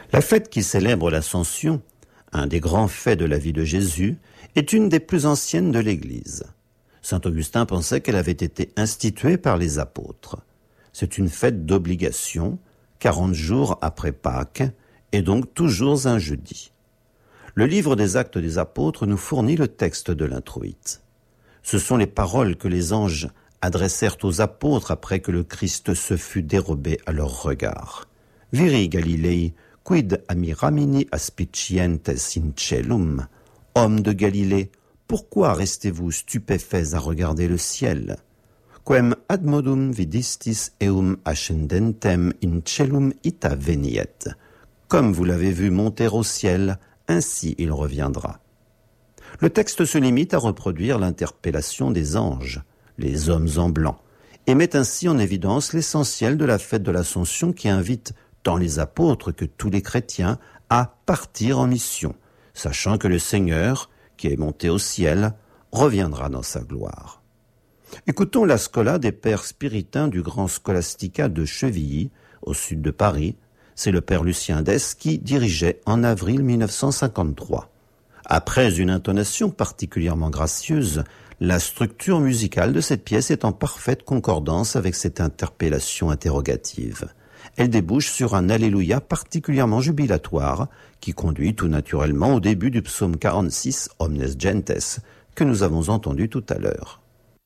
La fête qui célèbre l'Ascension, un des grands faits de la vie de Jésus, est une des plus anciennes de l'Église. Saint Augustin pensait qu'elle avait été instituée par les apôtres. C'est une fête d'obligation, 40 jours après Pâques, et donc toujours un jeudi. Le livre des Actes des Apôtres nous fournit le texte de l'introïte. Ce sont les paroles que les anges adressèrent aux apôtres après que le Christ se fut dérobé à leur regard. Viri Galilei, quid amiramini aspicientes in celum? Hommes de Galilée, pourquoi restez-vous stupéfaits à regarder le ciel? Quem ad modum vidistis eum ascendentem in celum ita veniet. Comme vous l'avez vu monter au ciel, ainsi il reviendra. Le texte se limite à reproduire l'interpellation des anges, les hommes en blanc, et met ainsi en évidence l'essentiel de la fête de l'Ascension qui invite tant les apôtres que tous les chrétiens à partir en mission, sachant que le Seigneur, qui est monté au ciel, reviendra dans sa gloire. Écoutons la scola des pères spiritains du grand scolastica de Chevilly, au sud de Paris. C'est le père Lucien Dès qui dirigeait en avril 1953. Après une intonation particulièrement gracieuse, la structure musicale de cette pièce est en parfaite concordance avec cette interpellation interrogative. Elle débouche sur un Alléluia particulièrement jubilatoire qui conduit tout naturellement au début du psaume 46, Omnes Gentes, que nous avons entendu tout à l'heure.